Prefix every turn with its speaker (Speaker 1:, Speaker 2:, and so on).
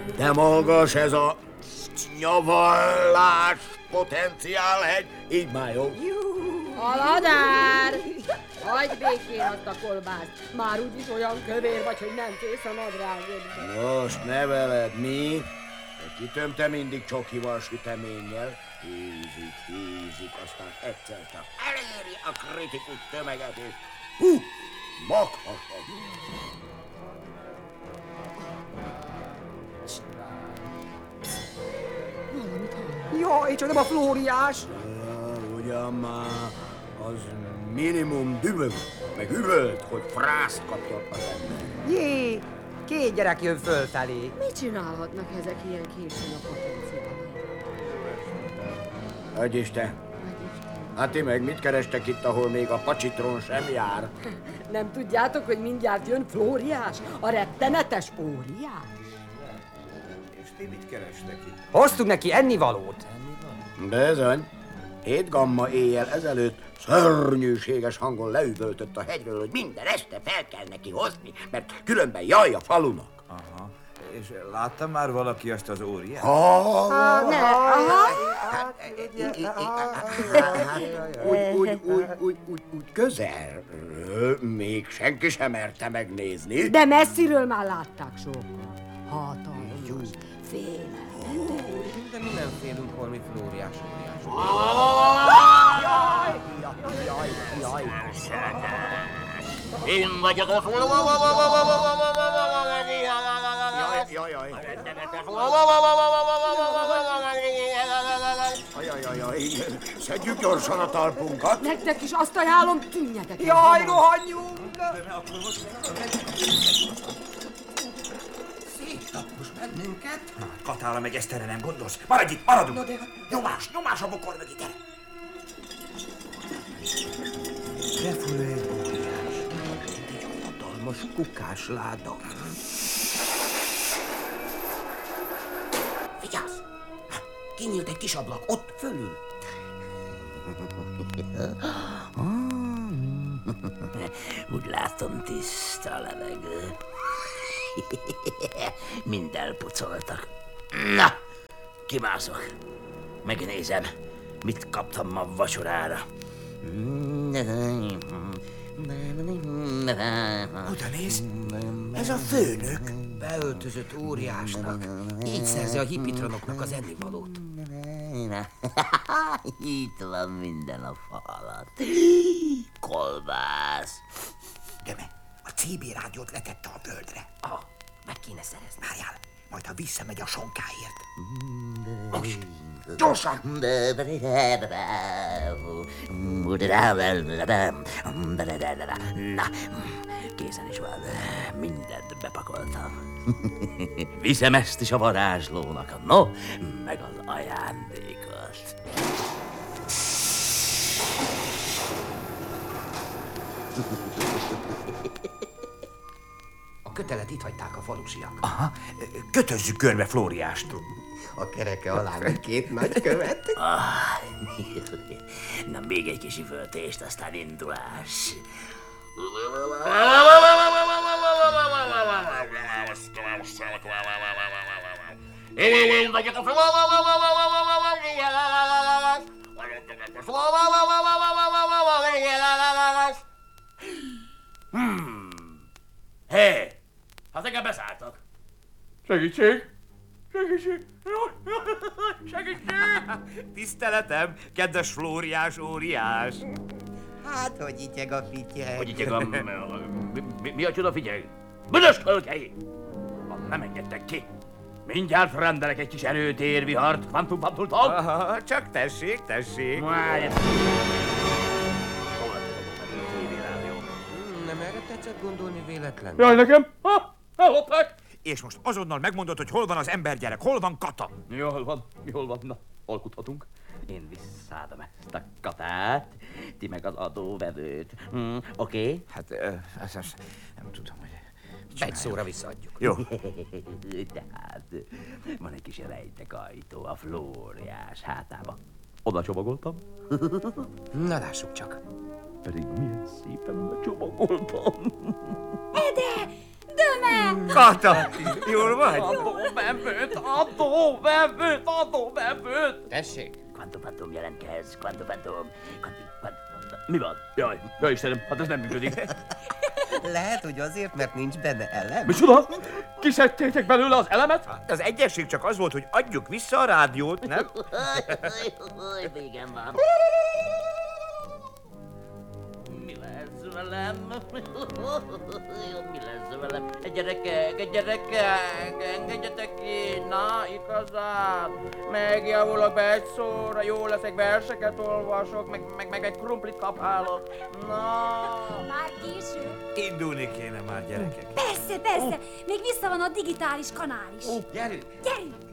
Speaker 1: De magas ez a nyavallás potenciálhegy, így már jó.
Speaker 2: Haladár! Hagyd békén azt a kolbászt. Már úgyis olyan kövér vagy, hogy nem kész a nadrágodba.
Speaker 1: Most ne veled, mi? Kitömte mindig csokival süteménnyel. Hízik, aztán egyszer csak eléri a kritikus tömeget, és maghasad.
Speaker 3: Jaj, csak nem a Flóriás!
Speaker 1: Ugyan már, az minimum dübög, meg üvölt, hogy frászt kapjon az ember.
Speaker 3: Jé, 2 gyerek jön fölfelé.
Speaker 2: Mit csinálhatnak ezek ilyen későn a potenciálban?
Speaker 1: Isten, hát ti meg mit kerestek itt, ahol még a pacsitron sem jár?
Speaker 2: Nem tudjátok, hogy mindjárt jön Flóriás? A rettenetes óriás?
Speaker 4: És ti mit kerestek itt?
Speaker 3: Hoztunk neki ennivalót.
Speaker 1: Bizony. 7 gamma éjjel ezelőtt szörnyűséges hangon leüvöltött a hegyről, hogy minden este fel kell neki hozni, mert különben jaj a falunak.
Speaker 4: Aha. És látta már valaki azt az óriát?
Speaker 1: Úgy közel. Még senki sem merte megnézni.
Speaker 2: De messziről már látták sokan. Hatalmas, félelmetes.
Speaker 5: De mi nem félünk holmi Flóriás óriás.
Speaker 3: Jaj.
Speaker 1: Én vagyok a Jaj. Szedjük gyorsan a talpunkat.
Speaker 2: Nektek is azt ajánlom, tűnjetek.
Speaker 3: Jaj, rohanjunk!
Speaker 5: Széttapos bennünket?
Speaker 4: Katára meg Eszterre nem gondolsz? Maradj itt, maradunk! Nyomás a bokor mögé, gyere! Repülő egy óriás. Egy hatalmas kukás láda.
Speaker 5: Vigyázz! Kinyílt egy kis ablak, ott fölül.
Speaker 6: Úgy látom, tiszta a levegő. Mind elpucoltak. Na, kimászok. Megnézem, mit kaptam ma vacsorára.
Speaker 5: Oda nézd! Ez a főnök! Beöltözött óriásnak. Így szerzi a hippitronoknak az ennivalót.
Speaker 6: Itt van minden a fa alatt. Kolbász.
Speaker 5: Deme, a CB rádiót letette a földre. Meg kéne szerezni. Várjál, majd ha visszamegy a sonkáért. Most, gyorsan!
Speaker 6: Na, készen is van. Mindent bepakoltam. Viszem ezt is a varázslónak, no, meg az ajándékot.
Speaker 5: A kötelet itt hagyták a falusiak.
Speaker 4: Aha, kötözzük körbe Flóriást.
Speaker 5: A kereke alá meg 2 nagykövet.
Speaker 6: Na, még egy kis üvöltést, aztán indulás. Én vagyok a Hé! Hát engem beszálltak.
Speaker 4: Segítség!
Speaker 5: Tiszteletem, kedves Flóriás óriás. Hát, hogy ityeg a fityeg.
Speaker 6: Hogy így mi a csoda, figyelj? Büdös kölkei! Nem engedtek ki. Mindjárt rendelek egy kis erőtérvihart. Kvantum-pantultok?
Speaker 5: Aha, csak tessék. Nem erre tetszett gondolni véletlenül?
Speaker 4: Jaj, nekem!
Speaker 6: Hallották?
Speaker 4: És most azonnal megmondod, hogy hol van az embergyerek, hol van Kata?
Speaker 6: Jól van. Na, alkuthatunk. Én visszaadom ezt a Katát, ti meg az adóvevőt. Oké?
Speaker 4: Hát, ezt nem tudom, hogy...
Speaker 5: Egy szóra visszaadjuk.
Speaker 4: Jó.
Speaker 6: Tehát van egy kis rejtek ajtó a Flóriás hátába. Oda csomagoltam.
Speaker 5: Na lássuk csak.
Speaker 6: Pedig milyen szépen becsomagoltam.
Speaker 2: De
Speaker 7: Töme!
Speaker 5: Kata, jól vagy?
Speaker 6: Adóvevőt!
Speaker 8: Tessék?
Speaker 6: Quantum jelentkez, quantum. Mi van? Jaj, Istenem, hát ez nem működik.
Speaker 8: Lehet, hogy azért, mert nincs benne elem.
Speaker 6: Micsoda? Kiszedtétek belőle az elemet?
Speaker 5: Az egyesség csak az volt, hogy adjuk vissza a rádiót, nem?
Speaker 6: Végem van. Mi lesz velem? Mi lesz velem? Gyerekek, engedjetek ki! Na, igazán! Megjavulok be egy szóra, jó leszek, verseket olvasok, meg egy krumplit kapálok. Na!
Speaker 7: Már késő.
Speaker 5: Indulni kéne már, gyerekek.
Speaker 7: Persze, persze. Még vissza van a digitális kanál is.
Speaker 8: Gyerünk!
Speaker 7: Gyerünk!